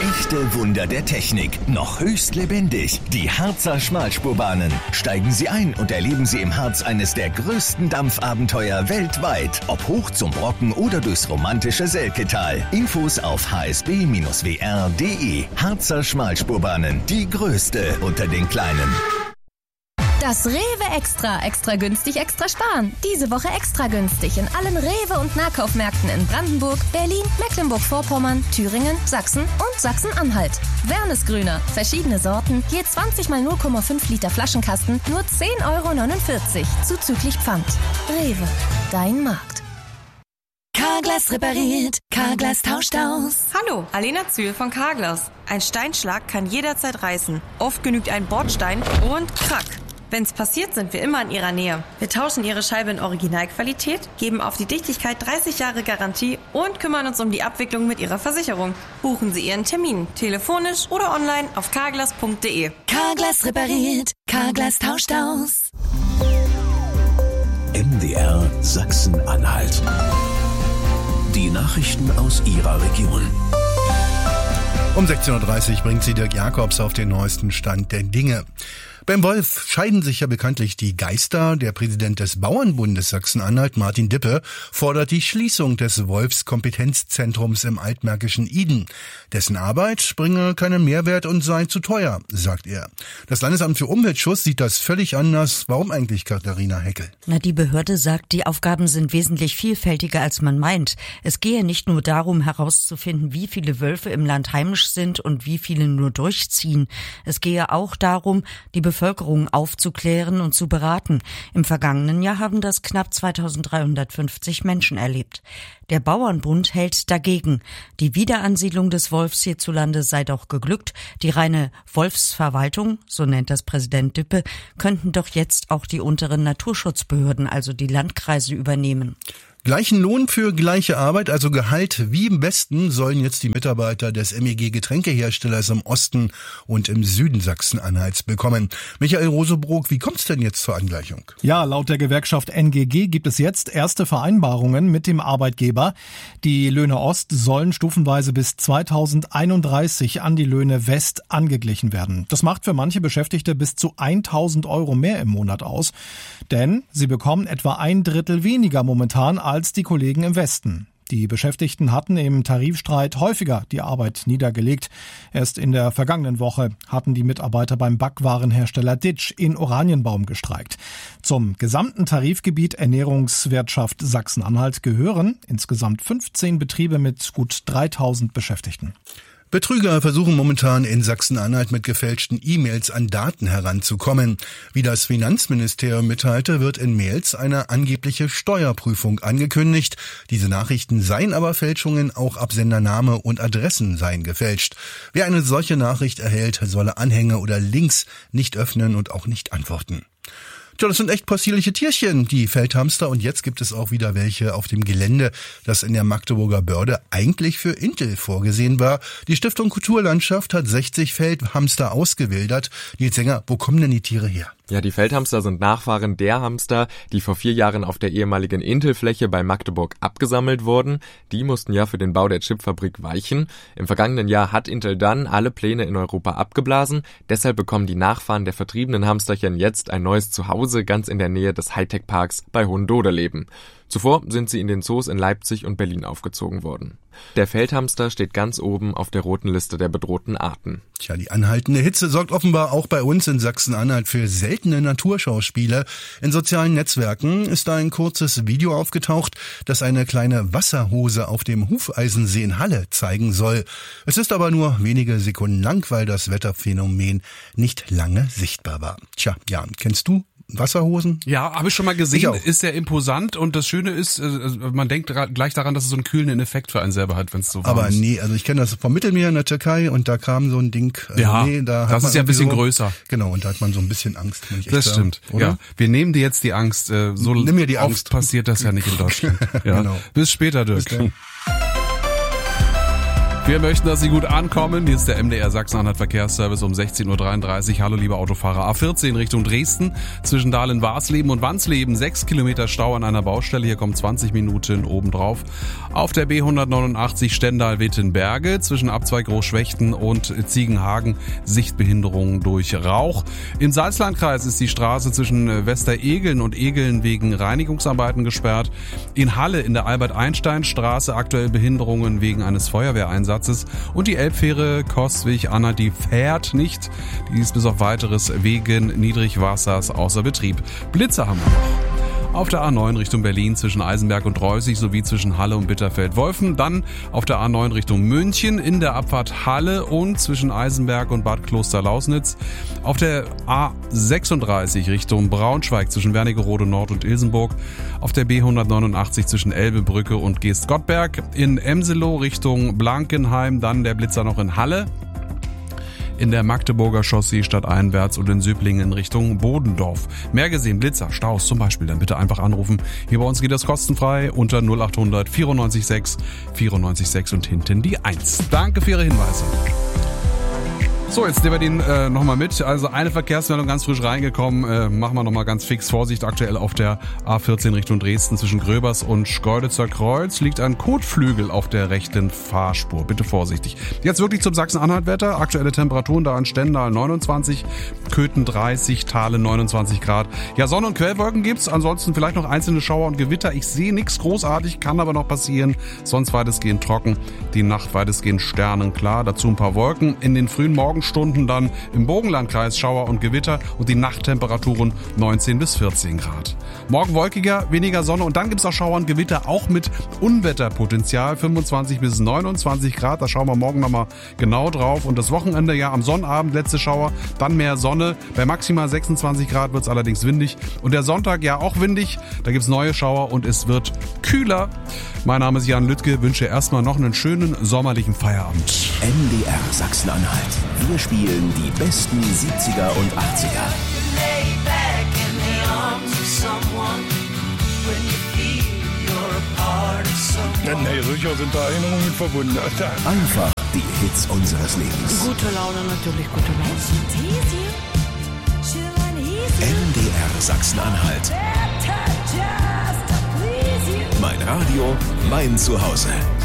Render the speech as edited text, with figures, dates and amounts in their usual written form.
Echte Wunder der Technik, noch höchst lebendig. Die Harzer Schmalspurbahnen. Steigen Sie ein und erleben Sie im Harz eines der größten Dampfabenteuer weltweit. Ob hoch zum Brocken oder durchs romantische Selketal. Infos auf hsb-wr.de. Harzer Schmalspurbahnen, die größte unter den kleinen. Das Rewe Extra. Extra günstig, extra sparen. Diese Woche extra günstig in allen Rewe- und Nahkaufmärkten in Brandenburg, Berlin, Mecklenburg-Vorpommern, Thüringen, Sachsen und Sachsen-Anhalt. Wernesgrüner. Verschiedene Sorten. Je 20 mal 0,5 Liter Flaschenkasten. Nur 10,49 € zuzüglich Pfand. Rewe. Dein Markt. Carglass repariert. Carglass tauscht aus. Hallo, Alena Zühl von Carglass. Ein Steinschlag kann jederzeit reißen. Oft genügt ein Bordstein und krack. Wenn's passiert, sind wir immer in Ihrer Nähe. Wir tauschen Ihre Scheibe in Originalqualität, geben auf die Dichtigkeit 30 Jahre Garantie und kümmern uns um die Abwicklung mit Ihrer Versicherung. Buchen Sie Ihren Termin, telefonisch oder online auf carglass.de. Carglass repariert. Carglass tauscht aus. MDR Sachsen-Anhalt. Die Nachrichten aus Ihrer Region. Um 16.30 Uhr bringt sie Dirk Jakobs auf den neuesten Stand der Dinge. Beim Wolf scheiden sich ja bekanntlich die Geister. Der Präsident des Bauernbundes Sachsen-Anhalt, Martin Dippe, fordert die Schließung des Wolfskompetenzzentrums im altmärkischen Iden. Dessen Arbeit bringe keinen Mehrwert und sei zu teuer, sagt er. Das Landesamt für Umweltschutz sieht das völlig anders. Warum eigentlich, Katharina Heckel? Die Behörde sagt, die Aufgaben sind wesentlich vielfältiger, als man meint. Es gehe nicht nur darum, herauszufinden, wie viele Wölfe im Land heimisch sind und wie viele nur durchziehen. Es gehe auch darum, die Bevölkerung aufzuklären und zu beraten. Im vergangenen Jahr haben das knapp 2350 Menschen erlebt. Der Bauernbund hält dagegen. Die Wiederansiedlung des Wolfs hierzulande sei doch geglückt. Die reine Wolfsverwaltung, so nennt das Präsident Dippe, könnten doch jetzt auch die unteren Naturschutzbehörden, also die Landkreise, übernehmen. Gleichen Lohn für gleiche Arbeit, also Gehalt wie im Westen, sollen jetzt die Mitarbeiter des MEG-Getränkeherstellers im Osten und im Süden Sachsen-Anhalts bekommen. Michael Rosebrook, wie kommt's denn jetzt zur Angleichung? Ja, laut der Gewerkschaft NGG gibt es jetzt erste Vereinbarungen mit dem Arbeitgeber. Die Löhne Ost sollen stufenweise bis 2031 an die Löhne West angeglichen werden. Das macht für manche Beschäftigte bis zu 1.000 € mehr im Monat aus, denn sie bekommen etwa 1/3 weniger momentan als die Kollegen im Westen. Die Beschäftigten hatten im Tarifstreit häufiger die Arbeit niedergelegt. Erst in der vergangenen Woche hatten die Mitarbeiter beim Backwarenhersteller Ditsch in Oranienbaum gestreikt. Zum gesamten Tarifgebiet Ernährungswirtschaft Sachsen-Anhalt gehören insgesamt 15 Betriebe mit gut 3.000 Beschäftigten. Betrüger versuchen momentan in Sachsen-Anhalt mit gefälschten E-Mails an Daten heranzukommen. Wie das Finanzministerium mitteilte, wird in Mails eine angebliche Steuerprüfung angekündigt. Diese Nachrichten seien aber Fälschungen, auch Absendername und Adressen seien gefälscht. Wer eine solche Nachricht erhält, solle Anhänge oder Links nicht öffnen und auch nicht antworten. Tja, das sind echt possierliche Tierchen, die Feldhamster. Und jetzt gibt es auch wieder welche auf dem Gelände, das in der Magdeburger Börde eigentlich für Intel vorgesehen war. Die Stiftung Kulturlandschaft hat 60 Feldhamster ausgewildert. Nils Sänger, wo kommen denn die Tiere her? Ja, die Feldhamster sind Nachfahren der Hamster, die vor 4 Jahren auf der ehemaligen Intel-Fläche bei Magdeburg abgesammelt wurden. Die mussten ja für den Bau der Chipfabrik weichen. Im vergangenen Jahr hat Intel dann alle Pläne in Europa abgeblasen. Deshalb bekommen die Nachfahren der vertriebenen Hamsterchen jetzt ein neues Zuhause ganz in der Nähe des Hightech-Parks bei Hohendoderleben. Zuvor sind sie in den Zoos in Leipzig und Berlin aufgezogen worden. Der Feldhamster steht ganz oben auf der roten Liste der bedrohten Arten. Tja, die anhaltende Hitze sorgt offenbar auch bei uns in Sachsen-Anhalt für seltene Naturschauspiele. In sozialen Netzwerken ist da ein kurzes Video aufgetaucht, das eine kleine Wasserhose auf dem Hufeisensee in Halle zeigen soll. Es ist aber nur wenige Sekunden lang, weil das Wetterphänomen nicht lange sichtbar war. Tja, Jan, kennst du Wasserhosen? Ja, habe ich schon mal gesehen, ist sehr imposant und das Schöne ist, man denkt gleich daran, dass es so einen kühlenden Effekt für einen selber hat, wenn es so warm ist. Aber nee, also ich kenne das vom Mittelmeer in der Türkei und da kam so ein Ding. Ja, das ist ja ein bisschen größer. Genau, und da hat man so ein bisschen Angst. Wenn ich echt das stimmt, oder? Ja. Wir nehmen dir jetzt die Angst. So nimm mir die oft Angst. Passiert das ja nicht in Deutschland. Ja. Genau. Bis später, Dirk. Bis Wir möchten, dass Sie gut ankommen. Hier ist der MDR Sachsen-Anhalt Verkehrsservice um 16.33 Uhr. Hallo liebe Autofahrer. A14 Richtung Dresden zwischen Dahlen-Warsleben und Wansleben. 6 Kilometer Stau an einer Baustelle. Hier kommen 20 Minuten obendrauf. Auf der B189 Stendal-Wittenberge zwischen Abzweig Großschwechten und Ziegenhagen. Sichtbehinderung durch Rauch. Im Salzlandkreis ist die Straße zwischen Westeregeln und Egeln wegen Reinigungsarbeiten gesperrt. In Halle in der Albert-Einstein-Straße aktuell Behinderungen wegen eines Feuerwehreinsatzes. Und die Elbfähre Kostwig-Anna, die fährt nicht. Die ist bis auf weiteres wegen Niedrigwassers außer Betrieb. Blitze haben wir noch. Auf der A9 Richtung Berlin zwischen Eisenberg und Reußig sowie zwischen Halle und Bitterfeld-Wolfen. Dann auf der A9 Richtung München in der Abfahrt Halle und zwischen Eisenberg und Bad Kloster-Lausnitz. Auf der A36 Richtung Braunschweig zwischen Wernigerode Nord und Ilsenburg. Auf der B189 zwischen Elbebrücke und Geest-Gottberg. In Emselow Richtung Blankenheim. Dann der Blitzer noch in Halle. In der Magdeburger Chaussee stadteinwärts und in Söblingen in Richtung Bodendorf. Mehr gesehen, Blitzer, Staus zum Beispiel, dann bitte einfach anrufen. Hier bei uns geht das kostenfrei unter 0800 94 6 und hinten die 1. Danke für Ihre Hinweise. So, jetzt nehmen wir den nochmal mit. Also eine Verkehrsmeldung ganz frisch reingekommen. Machen wir nochmal ganz fix. Vorsicht, aktuell auf der A14 Richtung Dresden zwischen Gröbers und Schkeuditzer Kreuz liegt ein Kotflügel auf der rechten Fahrspur. Bitte vorsichtig. Jetzt wirklich zum Sachsen-Anhalt-Wetter. Aktuelle Temperaturen da an Stendal 29, Köthen 30, Thale 29 Grad. Ja, Sonne- und Quellwolken gibt's. Ansonsten vielleicht noch einzelne Schauer und Gewitter. Ich sehe nichts großartig, kann aber noch passieren. Sonst weitestgehend trocken. Die Nacht weitestgehend sternenklar. Dazu ein paar Wolken. In den frühen Morgenstunden dann im Burgenlandkreis Schauer und Gewitter und die Nachttemperaturen 19 bis 14 Grad. Morgen wolkiger, weniger Sonne und dann gibt's auch Schauer und Gewitter, auch mit Unwetterpotenzial, 25 bis 29 Grad. Da schauen wir morgen nochmal genau drauf. Und das Wochenende ja am Sonnabend, letzte Schauer, dann mehr Sonne. Bei maximal 26 Grad wird's allerdings windig. Und der Sonntag ja auch windig, da gibt's neue Schauer und es wird kühler. Mein Name ist Jan Lüttke, wünsche erstmal noch einen schönen sommerlichen Feierabend. MDR Sachsen-Anhalt. Wir spielen die besten 70er und 80er. Nee, sicher sind da Erinnerungen verbunden. Einfach die Hits unseres Lebens. Gute Laune, natürlich gute Laune. MDR Sachsen-Anhalt. Mein Radio, mein Zuhause.